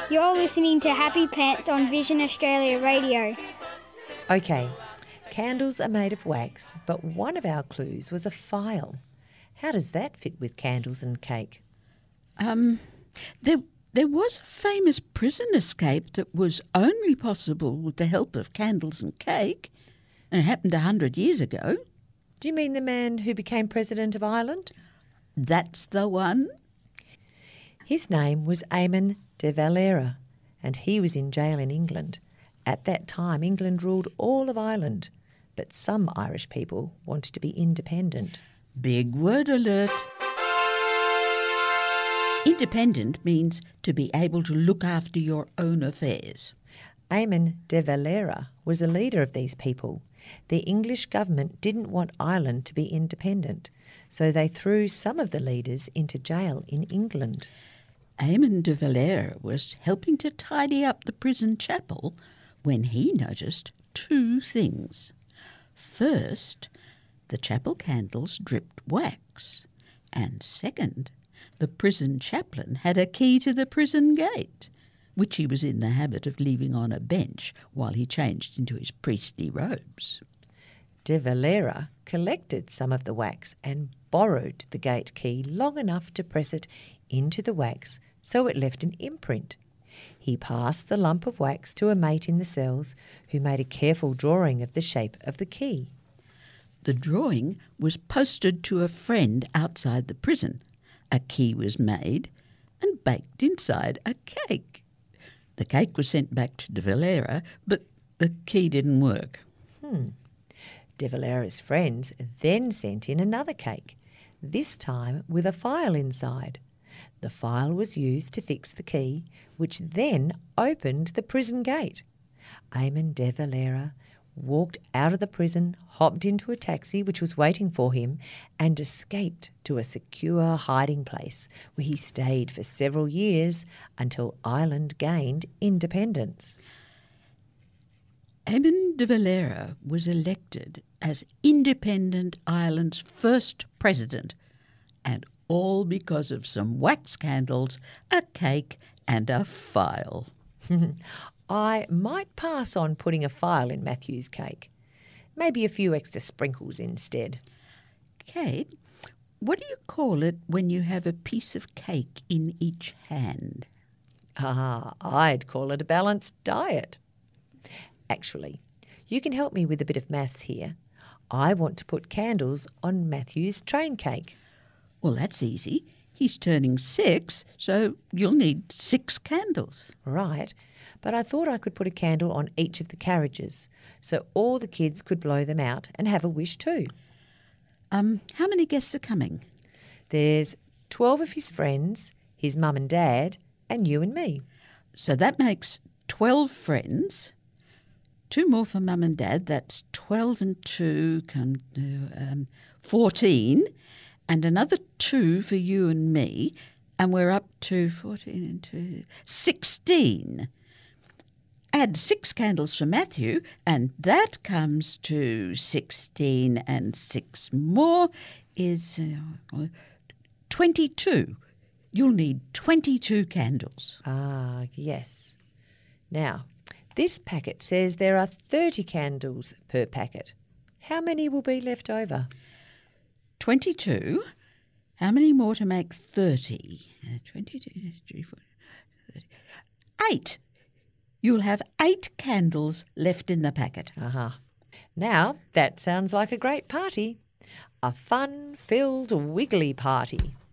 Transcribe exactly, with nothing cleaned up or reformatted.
You're listening to Happy Pants on Vision Australia Radio. Okay, candles are made of wax, but one of our clues was a file. How does that fit with candles and cake? Um, there, there was a famous prison escape that was only possible with the help of candles and cake, and it happened a hundred years ago. Do you mean the man who became President of Ireland? That's the one. His name was Eamon de Valera, and he was in jail in England. At that time, England ruled all of Ireland, but some Irish people wanted to be independent. Big word alert. Independent means to be able to look after your own affairs. Eamon de Valera was a leader of these people. The English government didn't want Ireland to be independent, so they threw some of the leaders into jail in England. Eamon de Valera was helping to tidy up the prison chapel when he noticed two things. First, the chapel candles dripped wax, and second, the prison chaplain had a key to the prison gate, which he was in the habit of leaving on a bench while he changed into his priestly robes. De Valera collected some of the wax and borrowed the gate key long enough to press it into the wax so it left an imprint. He passed the lump of wax to a mate in the cells who made a careful drawing of the shape of the key. The drawing was posted to a friend outside the prison. A key was made and baked inside a cake. The cake was sent back to de Valera, but the key didn't work. Hmm. De Valera's friends then sent in another cake, this time with a file inside. The file was used to fix the key, which then opened the prison gate. Eamon de Valera walked out of the prison, hopped into a taxi which was waiting for him, and escaped to a secure hiding place where he stayed for several years until Ireland gained independence. Eamon de Valera was elected as independent Ireland's first president, and all because of some wax candles, a cake and a file. I might pass on putting a file in Matthew's cake. Maybe a few extra sprinkles instead. Kate, what do you call it when you have a piece of cake in each hand? Ah, I'd call it a balanced diet. Actually, you can help me with a bit of maths here. I want to put candles on Matthew's train cake. Well, that's easy. He's turning six, so you'll need six candles. Right, but I thought I could put a candle on each of the carriages so all the kids could blow them out and have a wish too. Um, how many guests are coming? There's twelve of his friends, his mum and dad, and you and me. So that makes twelve friends. Two more for mum and dad. That's twelve and two, can do um, fourteen. And another two for you and me, and we're up to fourteen and two, sixteen. Add six candles for Matthew, and that comes to sixteen, and six more is uh, twenty-two. You'll need twenty-two candles. Ah, yes. Now, this packet says there are thirty candles per packet. How many will be left over? twenty-two. How many more to make thirty? Uh, twenty-two, three, four, thirty. Eight. You'll have eight candles left in the packet. Aha. Now, that sounds like a great party. A fun-filled, wiggly party.